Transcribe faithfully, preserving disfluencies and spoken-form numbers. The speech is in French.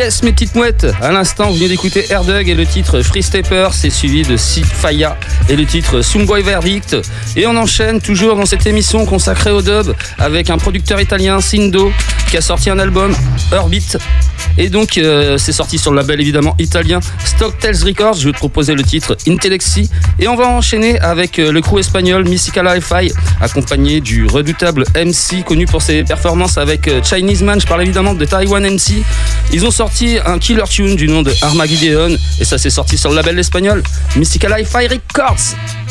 Yes, mes petites mouettes. À l'instant, vous venez d'écouter Airdug et le titre Free Stepper. C'est suivi de Sid Faya et le titre Sumboy Verdict. Et on enchaîne toujours dans cette émission consacrée au dub avec un producteur italien, Sindo, qui a sorti un album, Orbit. Et donc, euh, c'est sorti sur le label évidemment italien Stocktails Records. Je vais te proposer le titre Intellexi. Et on va enchaîner avec euh, le crew espagnol Mystical Hi-Fi, accompagné du redoutable M C, connu pour ses performances avec euh, Chinese Man. Je parle évidemment de Taiwan M C. Ils ont sorti un killer tune du nom de Armageddon. Et ça, c'est sorti sur le label espagnol Mystical Hi-Fi Records.